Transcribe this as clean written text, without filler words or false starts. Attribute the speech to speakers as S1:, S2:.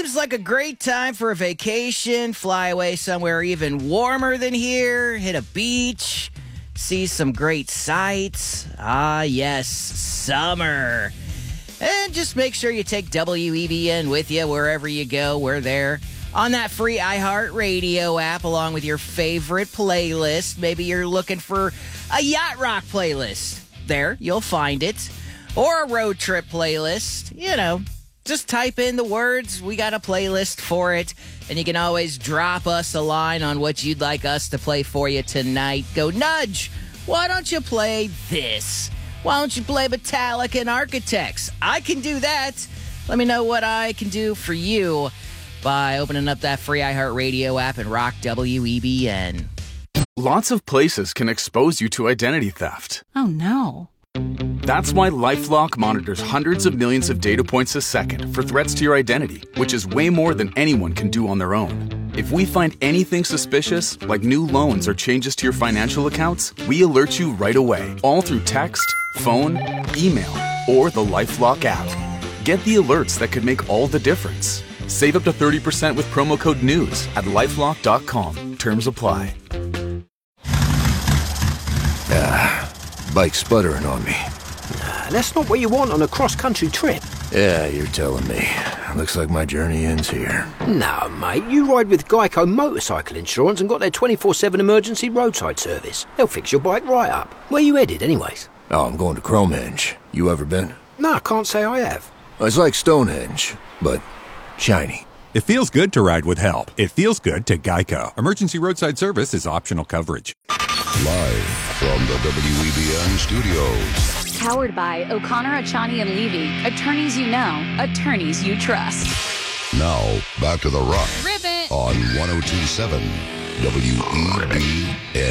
S1: Seems like a great time for a vacation. Fly away somewhere even warmer than here. Hit a beach. See some great sights. Ah, yes, summer. And just make sure you take WEBN with you wherever you go. We're there on that free iHeartRadio app along with your favorite playlist. Maybe you're looking for a yacht rock playlist. There, you'll find it. Or a road trip playlist. You know, just type in the words. We got a playlist for it. And you can always drop us a line on what you'd like us to play for you tonight. Go, Nudge, why don't you play this? Why don't you play Metallica and Architects? I can do that. Let me know what I can do for you by opening up that free iHeartRadio app and rock WEBN.
S2: Lots of places can expose you to identity theft.
S3: Oh, no.
S2: That's why LifeLock monitors hundreds of millions of data points a second for threats to your identity, which is way more than anyone can do on their own. If we find anything suspicious, like new loans or changes to your financial accounts, we alert you right away, all through text, phone, email, or the LifeLock app. Get the alerts that could make all the difference. Save up to 30% with promo code NEWS at LifeLock.com. Terms apply.
S4: Bike sputtering on me.
S5: That's not what you want on a cross-country trip.
S4: Yeah, you're telling me. Looks like my journey ends here.
S5: No, mate, you ride with Geico Motorcycle Insurance and got their 24/7 emergency roadside service. They'll fix your bike right up. Where you headed, anyways?
S4: Oh, I'm going to Cromhenge. You ever been?
S5: No, I can't say I have.
S4: It's like Stonehenge, but shiny.
S6: It feels good to ride with help. It feels good to Geico. Emergency roadside service is optional coverage.
S7: Live from the WEBN studios.
S3: Powered by O'Connor, Achani, and Levy. Attorneys you know. Attorneys you trust.
S7: Now, back to the rock
S3: Ribbit.
S7: on 102.7 WEBN.